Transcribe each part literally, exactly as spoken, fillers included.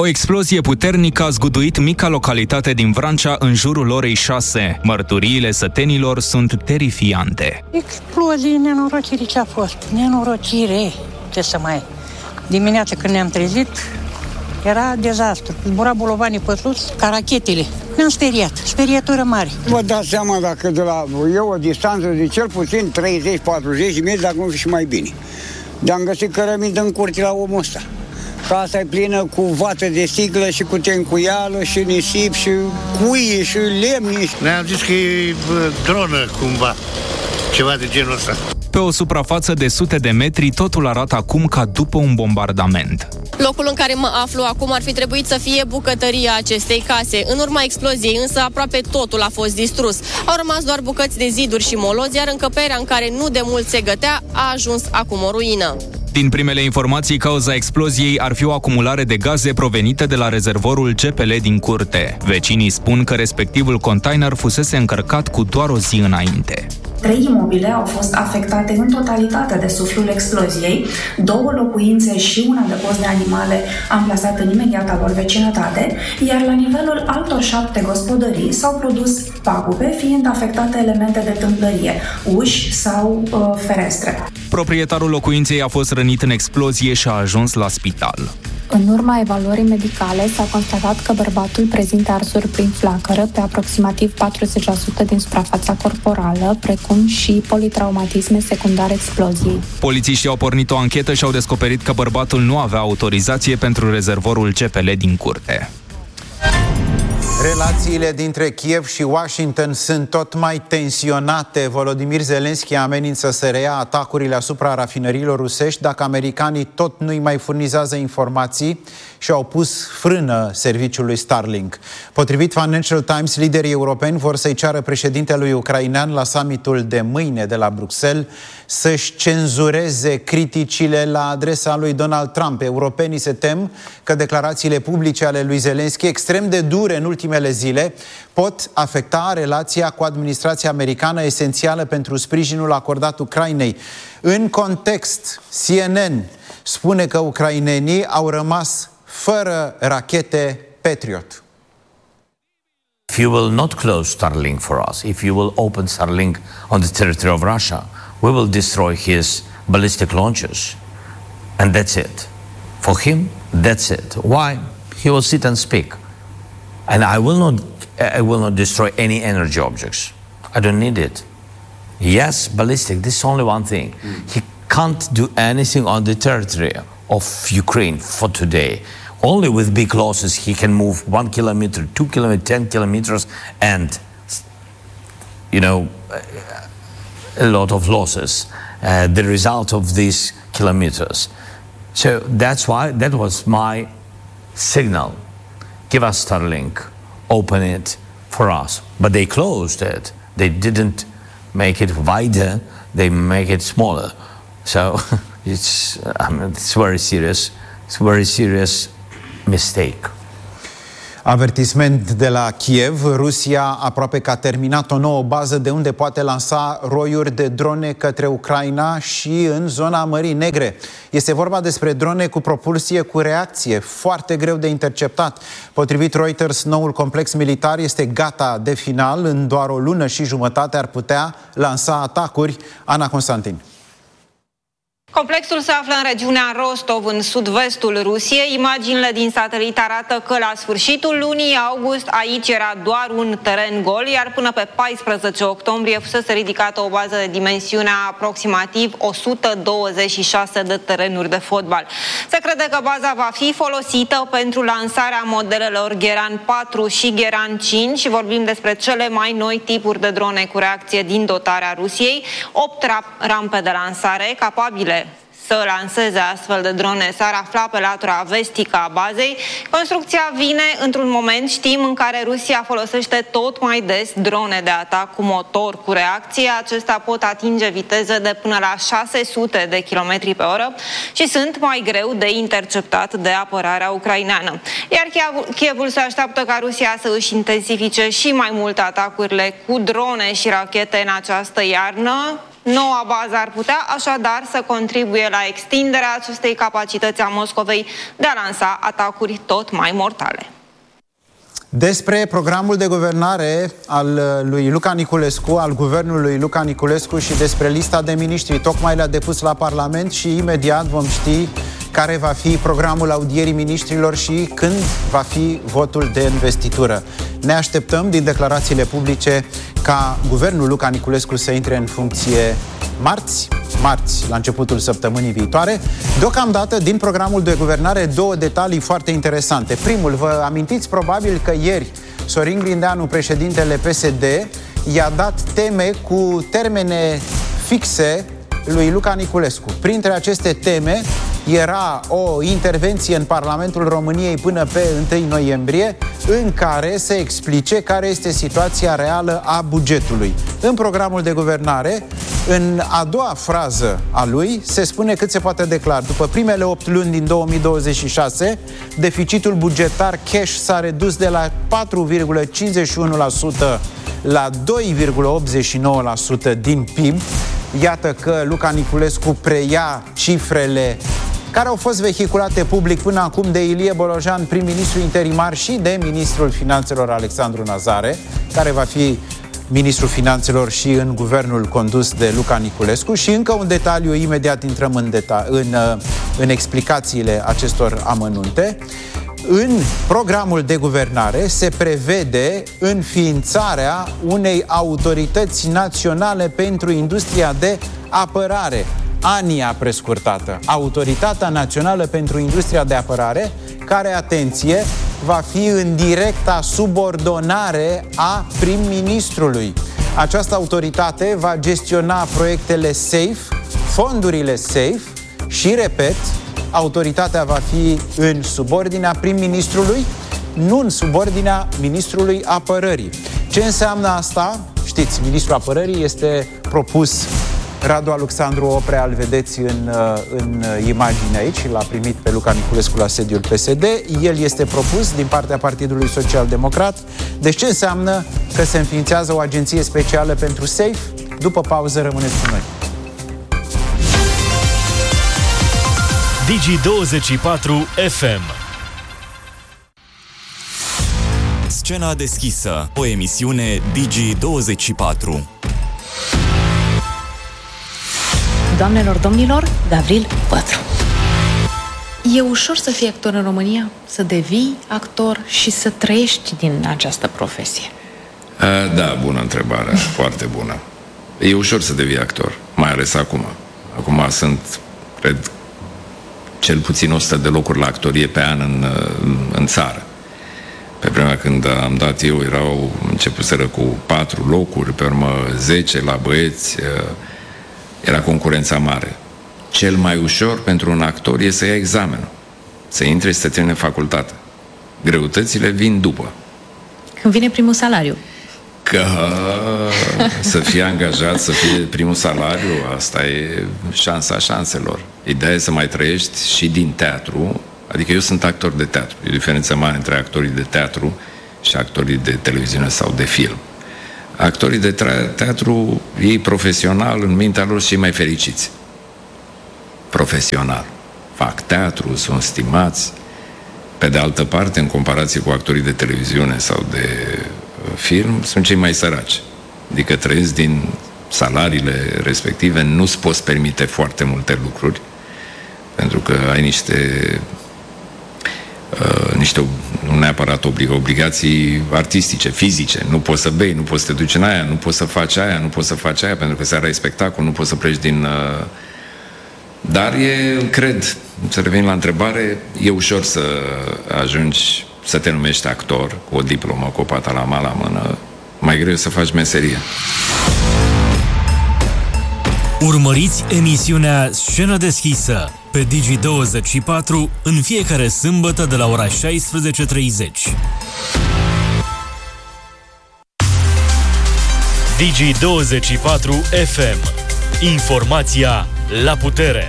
O explozie puternică a zguduit mica localitate din Vrancea în jurul orei șase. Mărturiile sătenilor sunt terifiante. Explozie, nenorocire ce a fost. Nenorocire. Ce să mai... Dimineața când ne-am trezit, era dezastru. Zbura bolovanii pe sus ca rachetele. Ne-am speriat. Sperietură mare. Vă dați seama dacă de la eu o distanță de cel puțin treizeci patruzeci de metri, dacă nu fi și mai bine. De-am găsit cărămidă în curte la omul ăsta. Casa e plină cu vată de sticlă și cu tencuială și nisip și cuie și lemni. Ne-am zis că e dronă cumva, ceva de genul ăsta. Pe o suprafață de sute de metri, totul arată acum ca după un bombardament. Locul în care mă aflu acum ar fi trebuit să fie bucătăria acestei case. În urma exploziei, însă, aproape totul a fost distrus. Au rămas doar bucăți de ziduri și molozi, iar încăperea în care nu de mult se gătea a ajuns acum o ruină. Din primele informații, cauza exploziei ar fi o acumulare de gaze provenite de la rezervorul G P L din curte. Vecinii spun că respectivul container fusese încărcat cu doar o zi înainte. Trei imobile au fost afectate în totalitate de suflul exploziei, două locuințe și un adăpost de animale amplasat în imediata lor vecinătate, iar la nivelul altor șapte gospodării s-au produs pagube, fiind afectate elemente de tâmplărie, uși sau uh, ferestre. Proprietarul locuinței a fost rănit în explozie și a ajuns la spital. În urma evaluării medicale s-a constatat că bărbatul prezintă arsuri prin flacără pe aproximativ patruzeci la sută din suprafața corporală, precum și politraumatisme secundare exploziei. Polițiștii au pornit o anchetă și au descoperit că bărbatul nu avea autorizație pentru rezervorul G P L din curte. Relațiile dintre Kiev și Washington sunt tot mai tensionate. Volodymyr Zelensky amenință să reia atacurile asupra rafinăriilor rusești dacă americanii tot nu-i mai furnizează informații și au pus frână serviciului Starlink. Potrivit Financial Times, liderii europeni vor să-i ceară președintelui ucrainean la summitul de mâine de la Bruxelles să-și cenzureze criticile la adresa lui Donald Trump. Europenii se tem că declarațiile publice ale lui Zelensky, extrem de dure în ultimele zile, pot afecta relația cu administrația americană, esențială pentru sprijinul acordat Ucrainei. În context, C N N spune că ucrainenii au rămas fără rachete Patriot. If you will not close Starlink for us, if you will open Starlink on the territory of Russia, we will destroy his ballistic launchers. And that's it. For him, that's it. Why? He will sit and speak. And I will not, I will not destroy any energy objects. I don't need it. Yes, ballistic, this is only one thing. Mm. He can't do anything on the territory of Ukraine for today. Only with big losses he can move one kilometer, two kilometers, ten kilometers, and, you know, a lot of losses. Uh, the result of these kilometers. So that's why, that was my signal. Give us Starlink, open it for us. But they closed it. They didn't make it wider, they make it smaller. So it's, I mean, it's very serious. It's a very serious mistake. Avertisment de la Kiev. Rusia aproape că a terminat o nouă bază de unde poate lansa roiuri de drone către Ucraina și în zona Mării Negre. Este vorba despre drone cu propulsie cu reacție, foarte greu de interceptat. Potrivit Reuters, noul complex militar este gata de final. În doar o lună și jumătate ar putea lansa atacuri. Ana Constantin. Complexul se află în regiunea Rostov, în sud-vestul Rusiei. Imaginile din satelit arată că la sfârșitul lunii august aici era doar un teren gol, iar până pe paisprezece octombrie fusese ridicată o bază de dimensiunea aproximativ o sută douăzeci și șase de terenuri de fotbal. Se crede că baza va fi folosită pentru lansarea modelelor Geran patru și Geran cinci și vorbim despre cele mai noi tipuri de drone cu reacție din dotarea Rusiei, opt rampe de lansare capabile să lanseze astfel de drone s-ar afla pe latura vestică a bazei. Construcția vine într-un moment, știm, în care Rusia folosește tot mai des drone de atac cu motor cu reacție. Acestea pot atinge viteze de până la șase sute de kilometri pe oră și sunt mai greu de interceptat de apărarea ucraineană. Iar Kievul se așteaptă ca Rusia să își intensifice și mai mult atacurile cu drone și rachete în această iarnă. Noua bază ar putea așadar să contribuie la extinderea acestei capacități a Moscovei de a lansa atacuri tot mai mortale. Despre programul de guvernare al lui Luca Niculescu, al guvernului Luca Niculescu și despre lista de miniștri, tocmai le-a depus la Parlament și imediat vom ști care va fi programul audierii miniștrilor și când va fi votul de investitură. Ne așteptăm din declarațiile publice ca guvernul Luca Niculescu să intre în funcție marți, marți, la începutul săptămânii viitoare. Deocamdată, din programul de guvernare, două detalii foarte interesante. Primul, vă amintiți probabil că ieri Sorin Grindeanu, președintele P S D, i-a dat teme cu termene fixe lui Luca Niculescu. Printre aceste teme era o intervenție în Parlamentul României până pe întâi noiembrie, în care se explice care este situația reală a bugetului. În programul de guvernare, în a doua frază a lui, se spune cât se poate declar. După primele opt luni din două mii douăzeci și șase, deficitul bugetar cash s-a redus de la patru virgulă cincizeci și unu la sută la doi virgulă optzeci și nouă la sută din P I B. Iată că Luca Niculescu preia cifrele care au fost vehiculate public până acum de Ilie Bolojan, prim-ministru interimar, și de ministrul finanțelor Alexandru Nazare, care va fi ministrul finanțelor și în guvernul condus de Luca Niculescu. Și încă un detaliu, imediat intrăm în, deta- în, în explicațiile acestor amănunte. În programul de guvernare se prevede înființarea unei autorități naționale pentru industria de apărare, ANIA prescurtată, Autoritatea Națională pentru Industria de Apărare, care, atenție, va fi în directa subordonare a prim-ministrului. Această autoritate va gestiona proiectele SAFE, fondurile SAFE și, repet, autoritatea va fi în subordinea prim-ministrului, nu în subordinea ministrului apărării. Ce înseamnă asta? Știți, ministrul apărării este propus Radu Alexandru Oprea, îl vedeți în, în imagine aici, l-a primit pe Luca Niculescu la sediul P S D. El este propus din partea Partidului Social Democrat. Deci ce înseamnă? Că se înființează o agenție specială pentru SAFE. După pauză rămâneți cu noi. Digi douăzeci și patru F M. Scena deschisă, o emisiune Digi douăzeci și patru. Doamnelor, domnilor, Gavril Pătru. E ușor să fii actor în România? Să devii actor și să trăiești din această profesie? A, da, bună întrebare, foarte bună. E ușor să devii actor, mai ales acum. Acum sunt, cred, cel puțin o sută de locuri la actorie pe an în, în țară. Pe vremea când am dat eu, erau începuseră cu patru locuri, pe urmă zece la băieți. Era concurența mare. Cel mai ușor pentru un actor e să ia examenul, să intre și să termine facultate. Greutățile vin după. Când vine primul salariu. Că să fie angajat, să fie primul salariu, asta e șansa șanselor. Ideea e să mai trăiești și din teatru. Adică eu sunt actor de teatru. E o diferență mare între actorii de teatru și actorii de televiziune sau de film. Actorii de teatru, ei profesional, în mintea lor, și mai fericiți. Profesional. Fac teatru, sunt stimați. Pe de altă parte, în comparație cu actorii de televiziune sau de film, sunt cei mai săraci. Adică trăiesc din salariile respective, nu-ți poți permite foarte multe lucruri, pentru că ai niște Uh, niște, nu neapărat oblig, obligații artistice, fizice. Nu poți să bei, nu poți să te duci în aia, nu poți să faci aia, nu poți să faci aia, pentru că seara e spectacol, nu poți să pleci din... Uh... Dar e, cred, să revin la întrebare, e ușor să ajungi să te numești actor cu o diplomă, cu o patalama la mână. Mai greu să faci meserie. Urmăriți emisiunea Scenă deschisă pe Digi douăzeci și patru în fiecare sâmbătă de la ora șaisprezece treizeci. Digi douăzeci și patru F M. Informația la putere.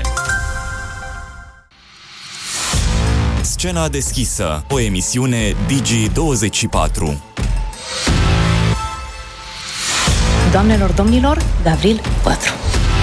Scena deschisă, o emisiune Digi douăzeci și patru. Doamnelor, domnilor, Gavril Pătru.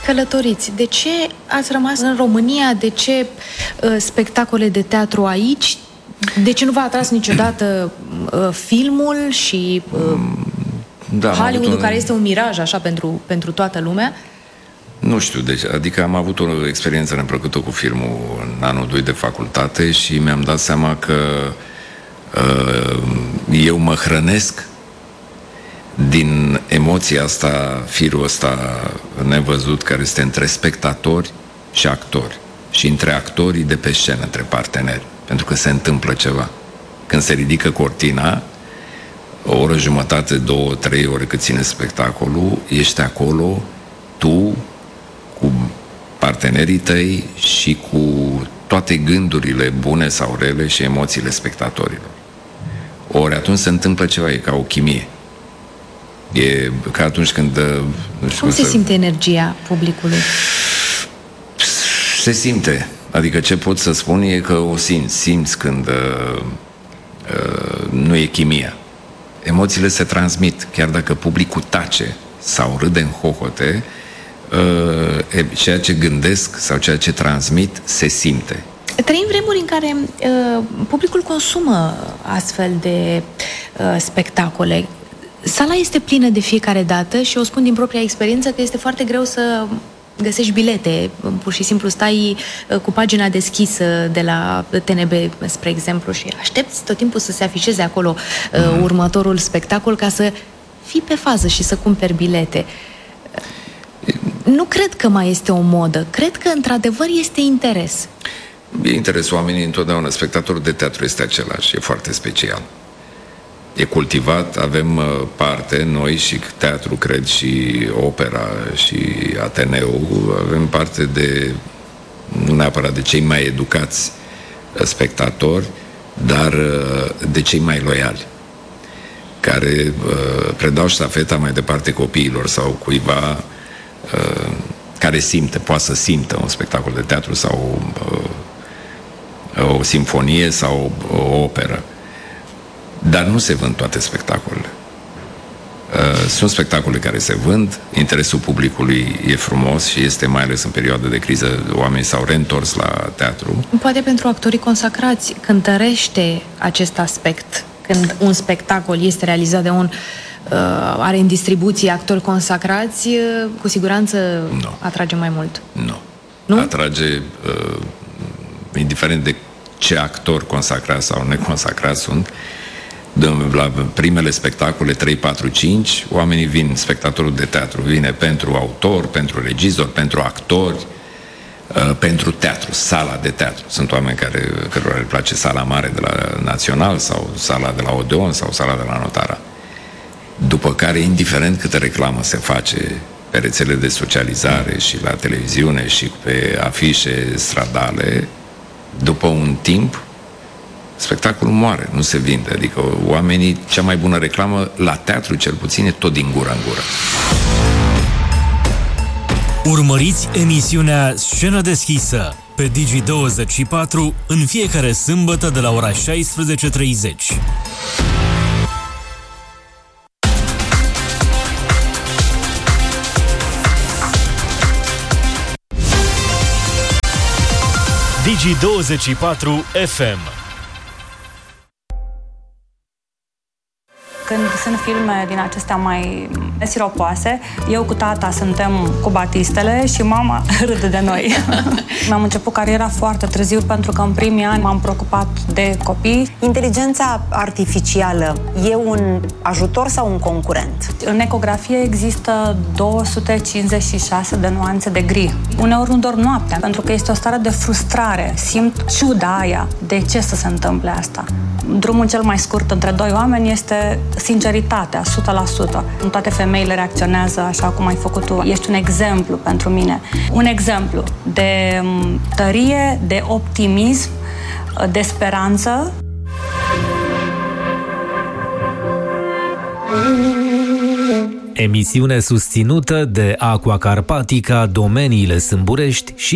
călătoriți. De ce ați rămas în România? De ce uh, spectacole de teatru aici? De ce nu v-a atras niciodată uh, filmul și uh, da, Hollywood-ul, un... care este un miraj așa pentru, pentru toată lumea? Nu știu, deci, adică am avut o experiență neplăcută cu filmul în anul doi de facultate și mi-am dat seama că uh, eu mă hrănesc din emoția asta, firul ăsta nevăzut care este între spectatori și actori și între actorii de pe scenă, între parteneri, pentru că se întâmplă ceva. Când se ridică cortina, o oră jumătate, două, trei ore cât ține spectacolul, ești acolo, tu, cu partenerii tăi și cu toate gândurile bune sau rele și emoțiile spectatorilor. Ori atunci se întâmplă ceva, e ca o chimie. E ca atunci când... Nu știu cum se să... simte energia publicului? Se simte. Adică ce pot să spun e că o simți. Simți când uh, uh, nu e chimia. Emoțiile se transmit. Chiar dacă publicul tace sau râde în hohote, uh, ceea ce gândesc sau ceea ce transmit se simte. Trăim vremuri în care uh, publicul consumă astfel de uh, spectacole. Sala este plină de fiecare dată și o spun din propria experiență că este foarte greu să găsești bilete. Pur și simplu stai cu pagina deschisă de la T N B, spre exemplu, și aștepți tot timpul să se afișeze acolo uh, următorul spectacol ca să fii pe fază și să cumperi bilete. Nu cred că mai este o modă. Cred că, într-adevăr, este interes. E interes. Oamenii întotdeauna. Spectatorul de teatru este același. E foarte special. E cultivat, avem parte, noi și teatru, cred, și opera și Ateneul, avem parte de, nu neapărat de cei mai educați spectatori, dar de cei mai loiali, care uh, predau ștafeta mai departe copiilor sau cuiva uh, care simte, poate să simtă un spectacol de teatru sau uh, o simfonie sau o operă. Dar nu se vând toate spectacolele. Sunt spectacole care se vând, interesul publicului e frumos și este, mai ales în perioada de criză, oamenii s-au reîntors la teatru. Poate pentru actorii consacrați cântărește acest aspect, când un spectacol este realizat de un uh, are în distribuție actori consacrați, uh, cu siguranță no. atrage mai mult. Nu. Nu? Atrage, uh, indiferent de ce actor consacrat sau neconsacrat sunt, la primele spectacole trei, patru, cinci, oamenii vin, spectatorul de teatru vine pentru autor, pentru regizor, pentru actori, uh, pentru teatru, sala de teatru. Sunt oameni care, cărora le place sala mare de la Național sau sala de la Odeon sau sala de la Notara. După care, indiferent câtă reclamă se face pe rețele de socializare și la televiziune și pe afișe stradale, după un timp spectacolul moare, nu se vinde. Adică oamenii, cea mai bună reclamă la teatru, cel puțin, e tot din gură în gură. Urmăriți emisiunea Scenă deschisă pe Digi douăzeci și patru în fiecare sâmbătă de la ora șaisprezece treizeci. Digi douăzeci și patru F M. Când sunt filme din acestea mai siropoase, eu cu tata suntem cu batistele și mama râde de noi. Mi-am început cariera foarte târziu pentru că în primii ani m-am preocupat de copii. Inteligența artificială e un ajutor sau un concurent? În ecografie există două sute cincizeci și șase de nuanțe de gri. Uneori nu dorm noaptea, pentru că este o stare de frustrare. Simt ciuda aia. De ce să se întâmple asta? Drumul cel mai scurt între doi oameni este sinceritatea, o sută la sută. Toate femeile reacționează așa cum ai făcut tu. Ești un exemplu pentru mine. Un exemplu de tărie, de optimism, de speranță. Emisiune susținută de Aqua Carpatica, Domeniile Sâmburești și